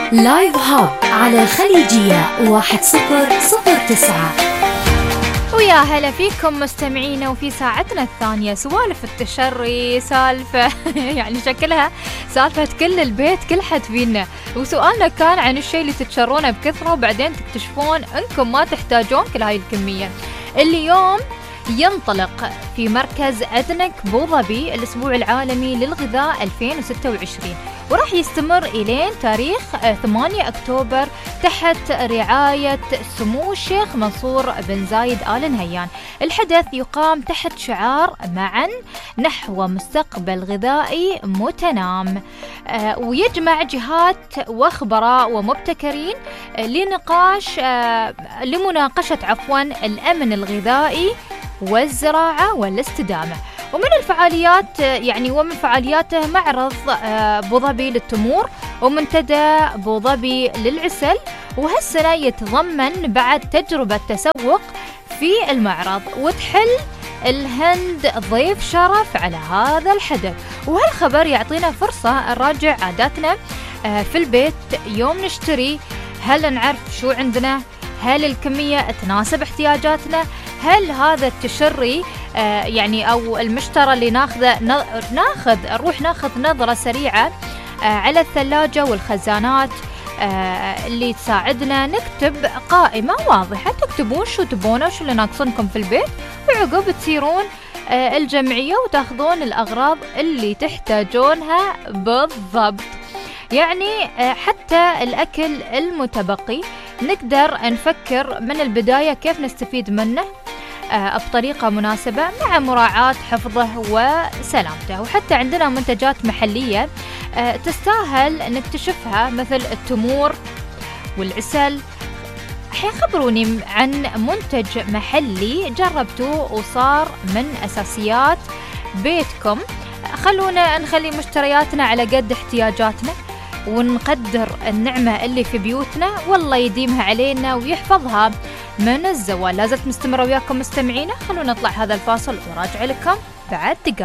لايف هاب على الخليجية 1009. ويا هلا فيكم مستمعينا، وفي ساعتنا الثانية سوالف التشري، سالفة يعني شكلها سالفة كل البيت، كل حد فينا. وسؤالنا كان عن الشيء اللي تتشرونه بكثرة وبعدين تكتشفون انكم ما تحتاجون كل هاي الكمية. اليوم ينطلق في مركز أدنك بوظبي الأسبوع العالمي للغذاء 2026، وراح يستمر إلين تاريخ 8 أكتوبر تحت رعاية سمو الشيخ منصور بن زايد آل نهيان. الحدث يقام تحت شعار معا نحو مستقبل غذائي متنام، ويجمع جهات وخبراء ومبتكرين لمناقشة الأمن الغذائي والزراعة والاستدامة. ومن فعالياته معرض بوظبي للتمور ومنتدى بوظبي للعسل، وهالسنة يتضمن بعد تجربة تسوق في المعرض، وتحل الهند ضيف شرف على هذا الحدث. وهالخبر يعطينا فرصة نراجع عاداتنا في البيت يوم نشتري. هل نعرف شو عندنا؟ هل الكمية تناسب احتياجاتنا؟ هل هذا التشري أو المشترى اللي نروح ناخذ نظرة سريعة على الثلاجة والخزانات اللي تساعدنا نكتب قائمة واضحة، تكتبون شو تبونه وشو اللي ناقصنكم في البيت، وعقب تصيرون الجمعية وتاخذون الأغراض اللي تحتاجونها بالضبط. يعني حتى الأكل المتبقي نقدر نفكر من البداية كيف نستفيد منه بطريقة مناسبة مع مراعاة حفظه وسلامته. وحتى عندنا منتجات محلية تستاهل نكتشفها مثل التمور والعسل. خبروني عن منتج محلي جربتوه وصار من أساسيات بيتكم. خلونا نخلي مشترياتنا على قد احتياجاتنا ونقدر النعمة اللي في بيوتنا، والله يديمها علينا ويحفظها من الزوال. لازلت مستمرة وياكم مستمعينا، خلونا نطلع هذا الفاصل وراجع لكم بعد دقائق.